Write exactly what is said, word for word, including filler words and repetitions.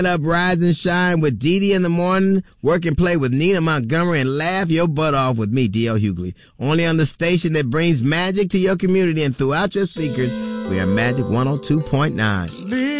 Up, rise and shine with Dee Dee in the morning. Work and play with Nina Montgomery and laugh your butt off with me, D L Hughley. Only on the station that brings magic to your community and throughout your speakers. We are Magic one oh two point nine.